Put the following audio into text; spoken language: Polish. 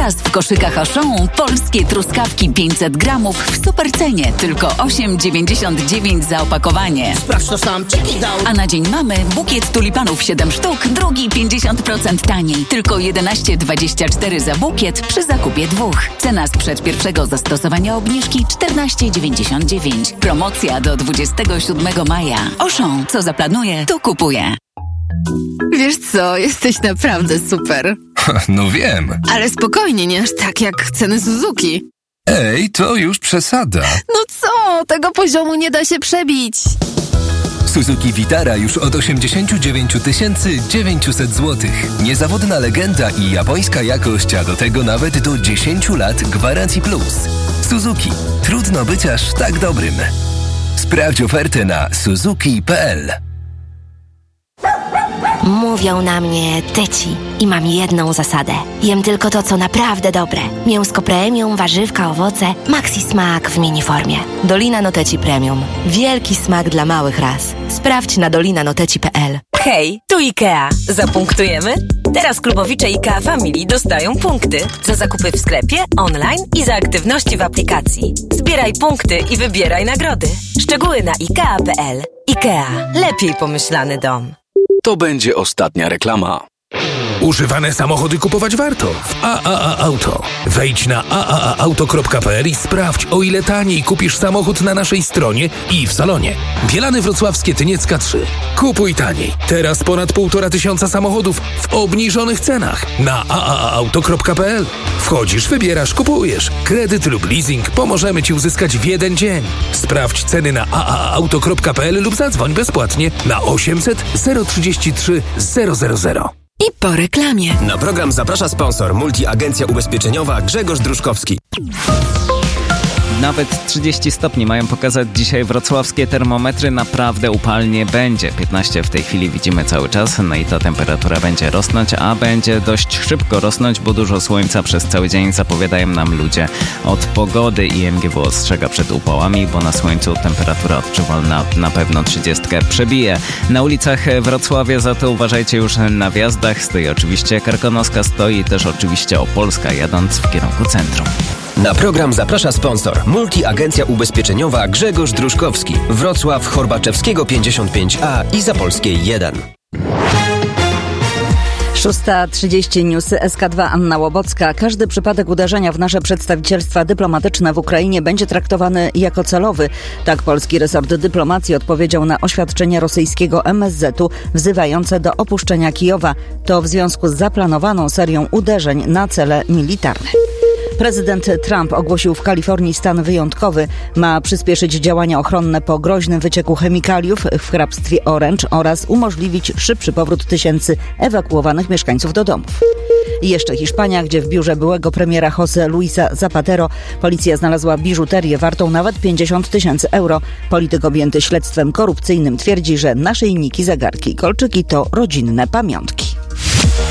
Teraz w koszykach Auchan polskie truskawki 500 gramów w supercenie. Tylko 8,99 za opakowanie. Sprawdź to sam, check it out. A na dzień mamy bukiet tulipanów 7 sztuk, drugi 50% taniej. Tylko 11,24 za bukiet przy zakupie 2. Cena sprzed pierwszego zastosowania obniżki 14,99. Promocja do 27 maja. Auchan, co zaplanuje, to kupuje. Wiesz co, jesteś naprawdę super. No wiem. Ale spokojnie, nie aż tak jak ceny Suzuki. Ej, to już przesada. No co, tego poziomu nie da się przebić. Suzuki Vitara już od 89 900 zł. Niezawodna legenda i japońska jakość, a do tego nawet do 10 lat gwarancji plus. Suzuki. Trudno być aż tak dobrym. Sprawdź ofertę na suzuki.pl. Mówią na mnie tyci i mam jedną zasadę. Jem tylko to, co naprawdę dobre. Mięsko premium, warzywka, owoce, maxi smak w miniformie. Dolina Noteci Premium. Wielki smak dla małych ras. Sprawdź na dolinanoteci.pl. Hej, tu IKEA. Zapunktujemy? Teraz klubowicze IKEA Family dostają punkty za zakupy w sklepie, online i za aktywności w aplikacji. Zbieraj punkty i wybieraj nagrody. Szczegóły na IKEA.pl. IKEA. Lepiej pomyślany dom. To będzie ostatnia reklama. Używane samochody kupować warto w AAA Auto. Wejdź na aaauto.pl i sprawdź, o ile taniej kupisz samochód na naszej stronie i w salonie. Bielany Wrocławskie Tyniecka 3. Kupuj taniej. Teraz ponad 1500 samochodów w obniżonych cenach na aaauto.pl. Wchodzisz, wybierasz, kupujesz. Kredyt lub leasing pomożemy Ci uzyskać w jeden dzień. Sprawdź ceny na aaauto.pl lub zadzwoń bezpłatnie na 800 033 000. I po reklamie. Na program zaprasza sponsor Multiagencja Ubezpieczeniowa Grzegorz Druszkowski. Nawet 30 stopni mają pokazać dzisiaj wrocławskie termometry. Naprawdę upalnie będzie. 15 w tej chwili widzimy cały czas. No i ta temperatura będzie rosnąć, a będzie dość szybko rosnąć, bo dużo słońca przez cały dzień zapowiadają nam ludzie od pogody. IMGW ostrzega przed upałami, bo na słońcu temperatura odczuwalna na pewno 30 przebije. Na ulicach Wrocławia za to uważajcie już na wjazdach. Stoi oczywiście Karkonoska, stoi też oczywiście Opolska, jadąc w kierunku centrum. Na program zaprasza sponsor Multiagencja Ubezpieczeniowa Grzegorz Druszkowski. Wrocław, Horbaczewskiego 55A i Zapolskiej 1. 6:30 Newsy SK2 Anna Łobocka. Każdy przypadek uderzenia w nasze przedstawicielstwa dyplomatyczne w Ukrainie będzie traktowany jako celowy. Tak polski resort dyplomacji odpowiedział na oświadczenie rosyjskiego MSZ-u wzywające do opuszczenia Kijowa. To w związku z zaplanowaną serią uderzeń na cele militarne. Prezydent Trump ogłosił w Kalifornii stan wyjątkowy. Ma przyspieszyć działania ochronne po groźnym wycieku chemikaliów w hrabstwie Orange oraz umożliwić szybszy powrót tysięcy ewakuowanych mieszkańców do domów. I jeszcze Hiszpania, gdzie w biurze byłego premiera José Luisa Zapatero policja znalazła biżuterię wartą nawet 50 000 euro. Polityk objęty śledztwem korupcyjnym twierdzi, że naszyjniki, zegarki i kolczyki to rodzinne pamiątki.